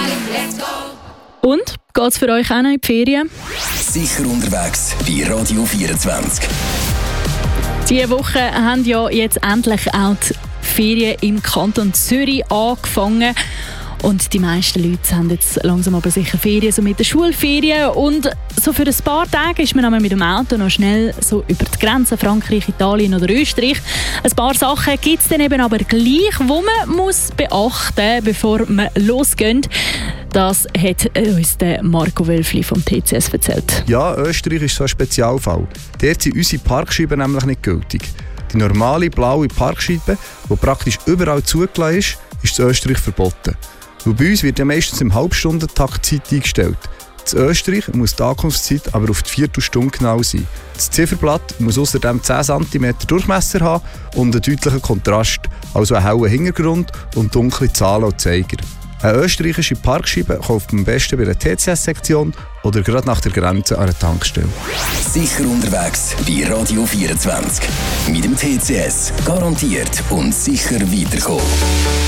Und? Geht's für euch auch noch in die Ferien? Sicher unterwegs bei Radio 24. Diese Woche haben ja jetzt endlich auch die Ferien im Kanton Zürich angefangen. Und die meisten Leute haben jetzt langsam aber sicher Ferien, so mit den Schulferien. Und so für ein paar Tage ist man einmal mit dem Auto noch schnell so über die Grenzen Frankreich, Italien oder Österreich. Ein paar Sachen gibt es dann eben aber gleich, die man muss beachten, bevor man losgeht. Das hat uns der Marco Wölfli vom TCS erzählt. Ja, Österreich ist so ein Spezialfall. Dort sind unsere Parkscheiben nämlich nicht gültig. Die normale blaue Parkscheibe, die praktisch überall zugelassen ist in Österreich verboten. Und bei uns wird ja meistens im Halbstundentakt Zeit eingestellt. In Österreich muss die Ankunftszeit aber auf die Viertelstunde genau sein. Das Zifferblatt muss außerdem 10 cm Durchmesser haben und einen deutlichen Kontrast, also einen hellen Hintergrund und dunkle Zahlen und Zeiger. Eine österreichische Parkscheibe kauft man am besten bei der TCS-Sektion oder gerade nach der Grenze an einer Tankstelle. Sicher unterwegs bei Radio 24. Mit dem TCS. Garantiert und sicher weiterkommen.